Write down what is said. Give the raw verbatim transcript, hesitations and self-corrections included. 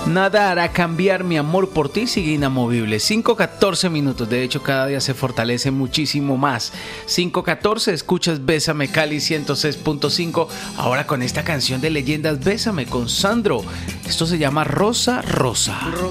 Nada hará cambiar mi amor por ti, sigue inamovible. cinco catorce minutos, de hecho cada día se fortalece muchísimo más. cinco catorce, escuchas Bésame Cali ciento seis punto cinco, ahora con esta canción de leyendas, Bésame con Sandro. Esto se llama Rosa Rosa.